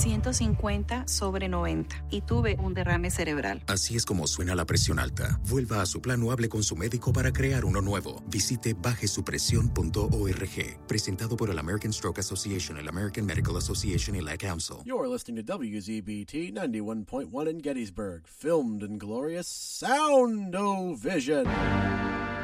150/90 y tuve un derrame cerebral. Así es como suena la presión alta. Vuelva a su plan o hable con su médico para crear uno nuevo. Visite bajesupresión.org. Presentado por el American Stroke Association, el American Medical Association y la Council. You're listening to WZBT 91.1 in Gettysburg. Filmed in glorious Sound-O-Vision.